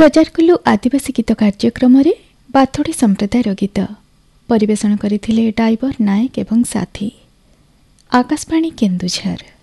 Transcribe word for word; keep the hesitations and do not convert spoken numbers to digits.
रजारकुलु आदिवासी गीत कार्यक्रम बाथोड़ी संप्रदायर गीत परिवेषण करथिले डाइवर नायक एवं साथी। आकाशवाणी केन्दुझर।